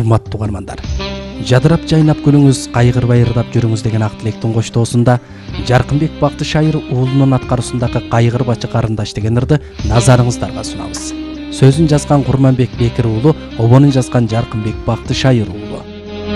урматтуу угармандар, жадырап жайнап күнүңүз, кайгырбай ырдап жүрүңүз деген ак тилектин коштоосунда Жаркынбек Бактышайыр уулунун аткаруусундагы Кайгырбачы карындаш деген ырды назарыңыздарга сунабыз. Сөзүн жазган Курманбек Бекир уулу, обонун жазган Жаркынбек Бактышайыр уулу.